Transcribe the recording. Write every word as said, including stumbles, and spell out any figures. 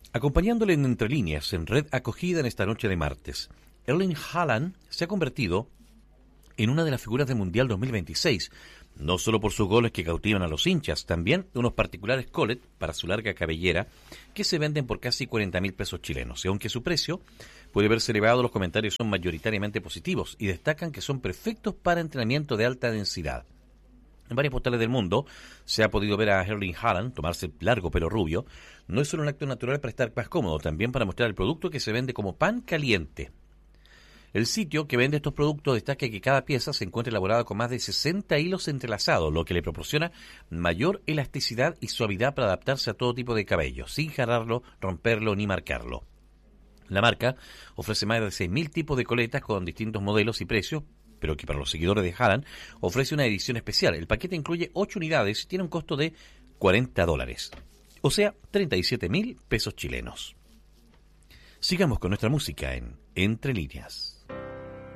Acompañándole en Entre Líneas, en Red Acogida en esta noche de martes, Erling Haaland se ha convertido en una de las figuras del Mundial dos mil veintiséis, no solo por sus goles que cautivan a los hinchas, también de unos particulares collet para su larga cabellera que se venden por casi cuarenta mil pesos chilenos. Y aunque su precio puede verse elevado, los comentarios son mayoritariamente positivos y destacan que son perfectos para entrenamiento de alta densidad. En varias postales del mundo se ha podido ver a Erling Haaland tomarse largo pelo rubio. No es solo un acto natural para estar más cómodo, también para mostrar el producto que se vende como pan caliente. El sitio que vende estos productos destaca que cada pieza se encuentra elaborada con más de sesenta hilos entrelazados, lo que le proporciona mayor elasticidad y suavidad para adaptarse a todo tipo de cabello, sin jararlo, romperlo ni marcarlo. La marca ofrece más de seis mil tipos de coletas con distintos modelos y precios, pero que para los seguidores de Haaland ofrece una edición especial. El paquete incluye ocho unidades y tiene un costo de cuarenta dólares, o sea, treinta y siete mil pesos chilenos. Sigamos con nuestra música en Entre Líneas.